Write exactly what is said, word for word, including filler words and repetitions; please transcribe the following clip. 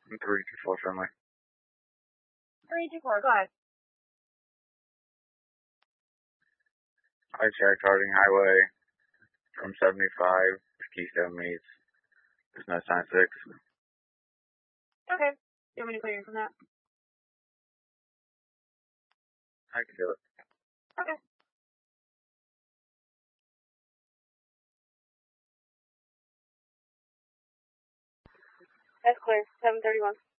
three two four friendly. three two four, go ahead. I checked Harding Highway from seventy-five to Keystone Meats. There's no sign six. Okay. Do you want me to clear you from that? I can do it. Okay. That's clear. seven thirty-one.